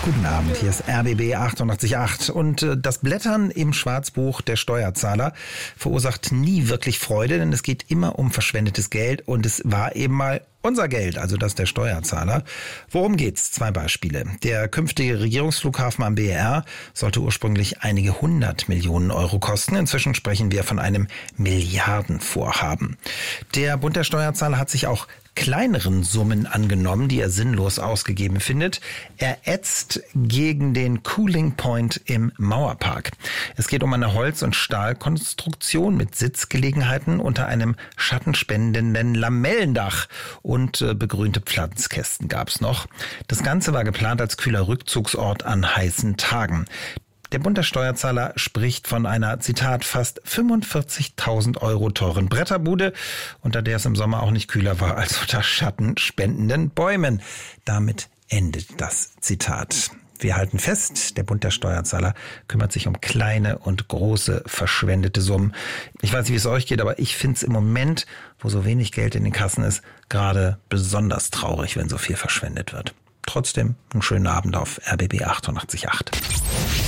Guten Abend, hier ist RBB 88.8 und das Blättern im Schwarzbuch der Steuerzahler verursacht nie wirklich Freude, denn es geht immer um verschwendetes Geld und es war eben mal unser Geld, also das der Steuerzahler. Worum geht's? 2 Beispiele. Der künftige Regierungsflughafen am BER sollte ursprünglich einige 100 Millionen Euro kosten. Inzwischen sprechen wir von einem Milliardenvorhaben. Der Bund der Steuerzahler hat sich auch kleineren Summen angenommen, die er sinnlos ausgegeben findet. Er ätzt gegen den Cooling Point im Mauerpark. Es geht um eine Holz- und Stahlkonstruktion mit Sitzgelegenheiten unter einem schattenspendenden Lamellendach und begrünte Pflanzkästen gab's noch. Das Ganze war geplant als kühler Rückzugsort an heißen Tagen. Der Bund der Steuerzahler spricht von einer, Zitat, fast 45.000 Euro teuren Bretterbude, unter der es im Sommer auch nicht kühler war als unter schattenspendenden Bäumen. Damit endet das Zitat. Wir halten fest, der Bund der Steuerzahler kümmert sich um kleine und große verschwendete Summen. Ich weiß nicht, wie es euch geht, aber ich finde es im Moment, wo so wenig Geld in den Kassen ist, gerade besonders traurig, wenn so viel verschwendet wird. Trotzdem einen schönen Abend auf RBB 88.8.